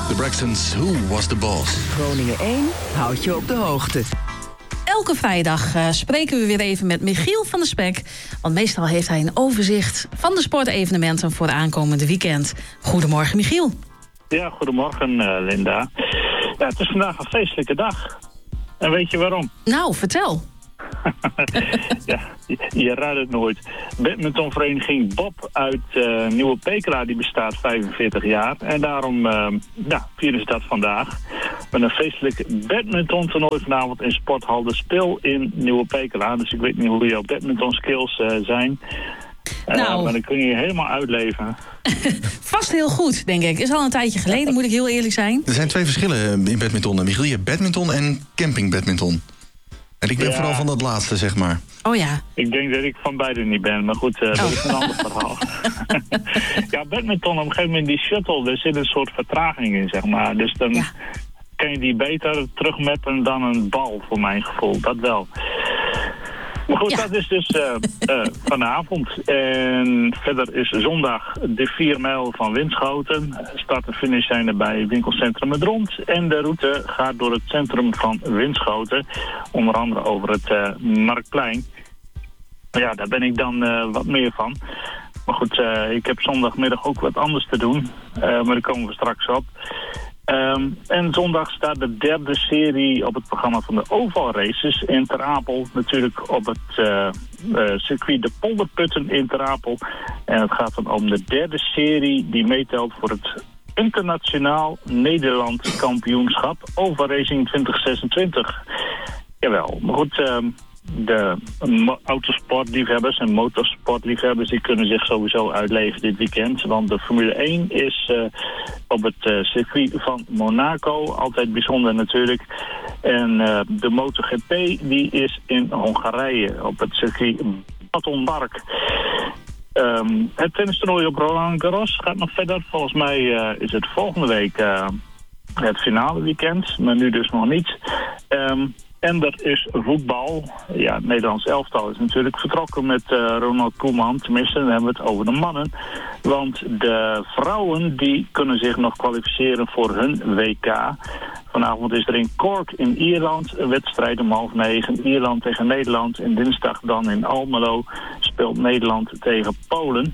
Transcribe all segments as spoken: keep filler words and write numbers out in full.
De Braxtons, Who Was The Boss? Groningen één houdt je op de hoogte. Elke vrijdag uh, spreken we weer even met Michiel van der Spek. Want meestal heeft hij een overzicht van de sportevenementen voor het aankomende weekend. Goedemorgen, Michiel. Ja, goedemorgen, uh, Linda. Ja, het is vandaag een feestelijke dag. En weet je waarom? Nou, vertel. ja, je, je raadt het nooit. Badmintonvereniging Bob uit uh, Nieuwe Pekela, die bestaat vijfenveertig jaar. En daarom uh, ja, vieren ze dat vandaag. Met een feestelijk badmintontoernooi vanavond in Sporthal De Spil in Nieuwe Pekela. Dus ik weet niet hoe jouw badminton skills uh, zijn. Uh, nou. Maar dan kun je je helemaal uitleven. Vast heel goed, denk ik. Is al een tijdje geleden, moet ik heel eerlijk zijn. Er zijn twee verschillen in badminton, Michiel. Je hebt badminton en campingbadminton. En ik ben ja. vooral van dat laatste, zeg maar. Oh ja. Ik denk dat ik van beide niet ben, maar goed, uh, oh. dat is een ander verhaal. ja, badminton, op een gegeven moment die shuttle, er zit een soort vertraging in, zeg maar. Dus dan ja. kan je die beter terugmappen dan een bal, voor mijn gevoel. Dat wel. Maar goed, ja. dat is dus uh, uh, vanavond. En verder is zondag de vier mijl van Winschoten. Start en finish zijn er bij winkelcentrum Het Rond. En de route gaat door het centrum van Winschoten. Onder andere over het uh, Marktplein. Ja, daar ben ik dan uh, wat meer van. Maar goed, uh, ik heb zondagmiddag ook wat anders te doen. Uh, maar daar komen we straks op. Um, en zondag staat de derde serie op het programma van de Oval Races in Ter Apel. Natuurlijk op het uh, uh, circuit de Polderputten in Ter Apel. En het gaat dan om de derde serie die meetelt voor het Internationaal Nederland Kampioenschap Oval Racing twintig zesentwintig. Jawel, maar goed... Uh, De mo- autosportliefhebbers en motorsportliefhebbers die kunnen zich sowieso uitleven dit weekend. Want de Formule één is uh, op het uh, circuit van Monaco. Altijd bijzonder natuurlijk. En uh, de MotoGP die is in Hongarije op het circuit Baton Park. Um, het tennistoernooi op Roland Garros gaat nog verder. Volgens mij uh, is het volgende week uh, het finale weekend. Maar nu dus nog niet. Um, En dat is voetbal. Ja, het Nederlands elftal is natuurlijk vertrokken met uh, Ronald Koeman. Tenminste, dan hebben we het over de mannen. Want de vrouwen die kunnen zich nog kwalificeren voor hun W K. Vanavond is er in Cork in Ierland een wedstrijd om half negen. Ierland tegen Nederland. En dinsdag dan in Almelo speelt Nederland tegen Polen.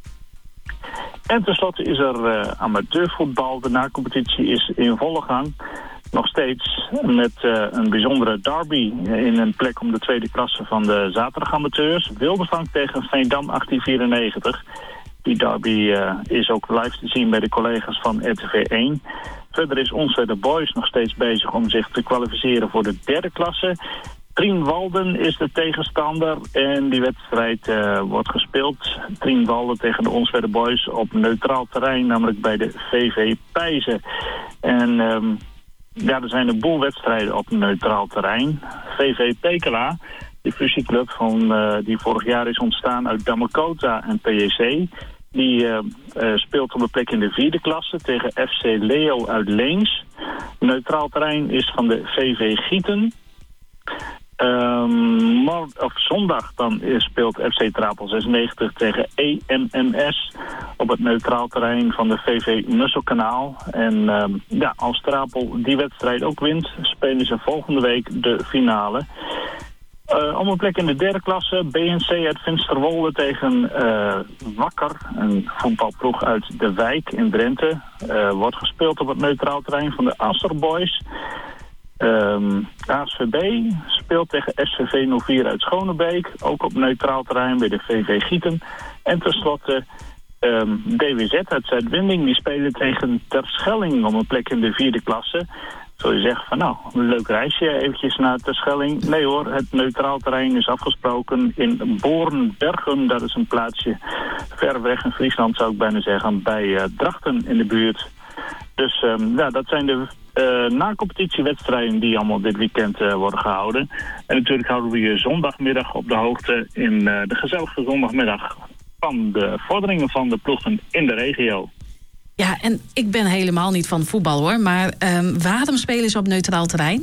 En tenslotte is er uh, amateurvoetbal. De na-competitie is in volle gang. Nog steeds met uh, een bijzondere derby in een plek om de tweede klasse van de zaterdagamateurs. Wildervank tegen Veendam achttien vierennegentig. Die derby uh, is ook live te zien bij de collega's van R T V één. Verder is onze de Boys nog steeds bezig om zich te kwalificeren voor de derde klasse. Trienwalden is de tegenstander en die wedstrijd uh, wordt gespeeld. Trienwalden tegen de Onstwedde Boys op neutraal terrein, namelijk bij de V V Pijzen. En... Um, Ja, er zijn een boel wedstrijden op neutraal terrein. V V Pekela, de fusieclub van, uh, die vorig jaar is ontstaan uit Dammakota en P J C... die uh, uh, speelt op een plek in de vierde klasse tegen F C Leo uit Leens. Neutraal terrein is van de V V Gieten. Um, morgen, of zondag dan speelt F C Trapel zesennegentig tegen E M M S op het neutraal terrein van de V V Musselkanaal. En um, ja, als Trapel die wedstrijd ook wint, spelen ze volgende week de finale. Uh, om een plek in de derde klasse, B N C uit Finsterwolde tegen uh, Wakker, een voetbalploeg uit de Wijk in Drenthe. Uh, wordt gespeeld op het neutraal terrein van de Aster Boys. Um, A S V B speelt tegen S V V nul vier uit Schonebeek, ook op neutraal terrein bij de V V Gieten. En tenslotte um, D W Z uit Zuidwinding, die spelen tegen Terschelling om een plek in de vierde klasse. Zul je zeggen van nou, een leuk reisje eventjes naar Terschelling. Nee hoor, het neutraal terrein is afgesproken in Bornbergen. Dat is een plaatsje ver weg in Friesland, zou ik bijna zeggen, bij uh, Drachten in de buurt. Dus um, ja, dat zijn de uh, na-competitiewedstrijden die allemaal dit weekend uh, worden gehouden. En natuurlijk houden we je zondagmiddag op de hoogte in uh, de gezellige zondagmiddag van de vorderingen van de ploegen in de regio. Ja, en ik ben helemaal niet van voetbal hoor, maar um, waarom spelen ze op neutraal terrein?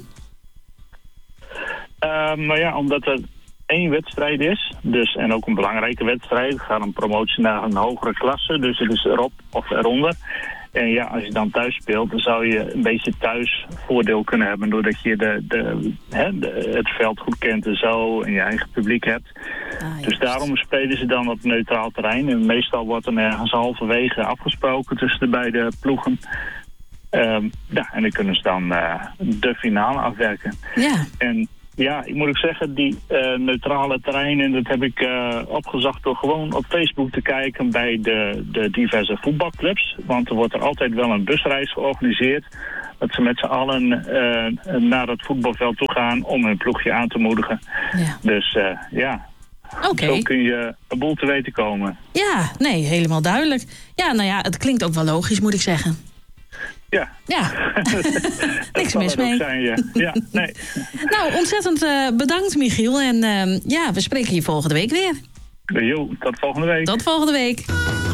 Uh, nou ja, omdat er één wedstrijd is, dus, en ook een belangrijke wedstrijd. Het gaat om promotie naar een hogere klasse, dus het is erop of eronder. En ja, als je dan thuis speelt, dan zou je een beetje thuis voordeel kunnen hebben. Doordat je de, de, hè, de, het veld goed kent en zo. En je eigen publiek hebt. Ah, dus daarom spelen ze dan op neutraal terrein. En meestal wordt er ergens halverwege afgesproken tussen de beide ploegen. Um, ja, en dan kunnen ze dan uh, de finale afwerken. Ja. En ja, ik moet ook zeggen, die uh, neutrale terreinen, dat heb ik uh, opgezocht door gewoon op Facebook te kijken bij de, de diverse voetbalclubs. Want er wordt er altijd wel een busreis georganiseerd. Dat ze met z'n allen uh, naar het voetbalveld toe gaan om hun ploegje aan te moedigen. Ja. Dus uh, ja, okay. Zo kun je een boel te weten komen. Ja, nee, helemaal duidelijk. Ja, nou ja, het klinkt ook wel logisch, moet ik zeggen. Ja. Ja. Niks mis mee. Zijn, ja. Ja, nee. Nou, ontzettend uh, bedankt, Michiel. En uh, ja, we spreken je volgende week weer. Jo, tot volgende week. Tot volgende week.